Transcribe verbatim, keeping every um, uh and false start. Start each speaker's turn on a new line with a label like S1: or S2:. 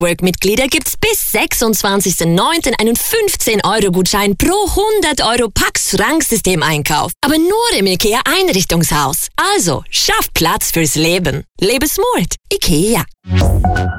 S1: Work-Mitglieder gibt's bis sechsundzwanzigsten neunten einen fünfzehn Euro Gutschein pro hundert Euro Pax-Schranksystem-Einkauf. Aber nur im IKEA-Einrichtungshaus. Also, schaff Platz fürs Leben. Lebe smart. IKEA.